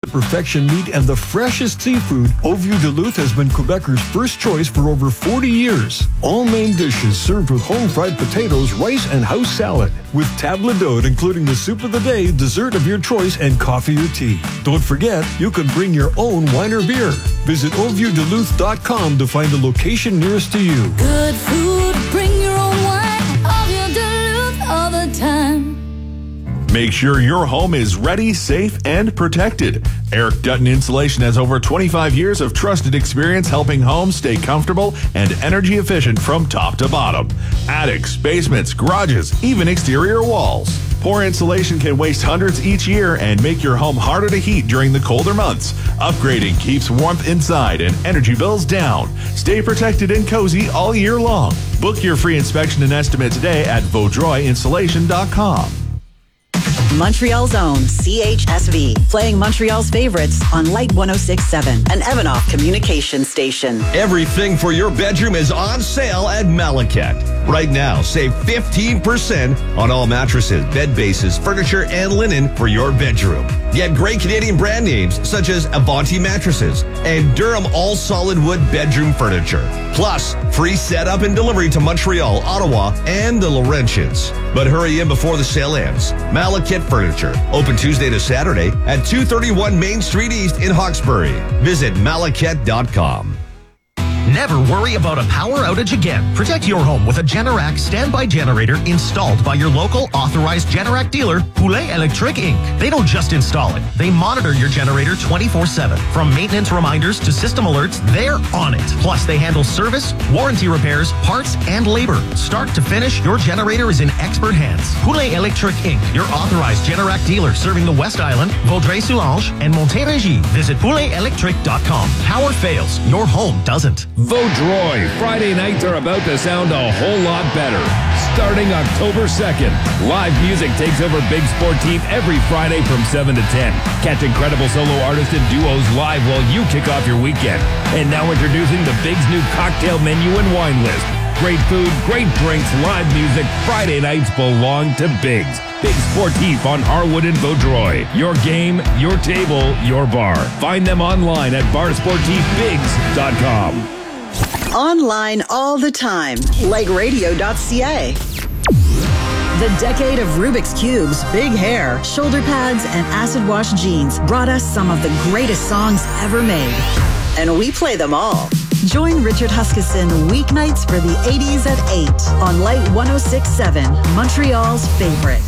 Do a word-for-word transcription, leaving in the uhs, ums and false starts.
perfection meat and the freshest seafood, Au-Vieux Duluth has been Quebecers' first choice for over forty years. All main dishes served with home-fried potatoes, rice, and house salad. With table d'hôte, including the soup of the day, dessert of your choice, and coffee or tea. Don't forget, you can bring your own wine or beer. Visit au vieux duluth dot com to find the location nearest to you. Good food, bring your own wine. Au-Vieux Duluth all the time. Make sure your home is ready, safe, and protected. Eric Dutton Insulation has over twenty-five years of trusted experience helping homes stay comfortable and energy efficient from top to bottom. Attics, basements, garages, even exterior walls. Poor insulation can waste hundreds each year and make your home harder to heat during the colder months. Upgrading keeps warmth inside and energy bills down. Stay protected and cozy all year long. Book your free inspection and estimate today at vaudreuil insulation dot com. Montreal's own C H S V, playing Montreal's favorites on Light one oh six point seven, an Evanoff communication station. Everything for your bedroom is on sale at Malaket. Right now, save fifteen percent on all mattresses, bed bases, furniture, and linen for your bedroom. Get great Canadian brand names such as Avanti Mattresses and Durham all-solid wood bedroom furniture. Plus, free setup and delivery to Montreal, Ottawa, and the Laurentians. But hurry in before the sale ends. Malaket Furniture, open Tuesday to Saturday at two thirty-one Main Street East in Hawkesbury. Visit malaket dot com. Never worry about a power outage again. Protect your home with a Generac standby generator installed by your local authorized Generac dealer, Poulet Electric Incorporated. They don't just install it. They monitor your generator twenty-four seven. From maintenance reminders to system alerts, they're on it. Plus, they handle service, warranty repairs, parts, and labor. Start to finish, your generator is in expert hands. Poulet Electric Incorporated, your authorized Generac dealer serving the West Island, Vaudreuil-Soulanges, and Montérégie. Visit poulet electric dot com. Power fails, your home doesn't. Vaudreuil, Friday nights are about to sound a whole lot better. Starting October second, live music takes over Big Sportif every Friday from seven to ten. Catch incredible solo artists and duos live while you kick off your weekend. And now introducing the Big's new cocktail menu and wine list. Great food, great drinks, live music. Friday nights belong to Big's. Big Sportif on Harwood and Vaudreuil. Your game, your table, your bar. Find them online at bar sportif bigs dot com. Online all the time, like radio dot c a. The decade of Rubik's Cubes, big hair, shoulder pads, and acid wash jeans brought us some of the greatest songs ever made. And we play them all. Join Richard Huskisson weeknights for the eighties at eight on Light one oh six point seven, Montreal's favorites.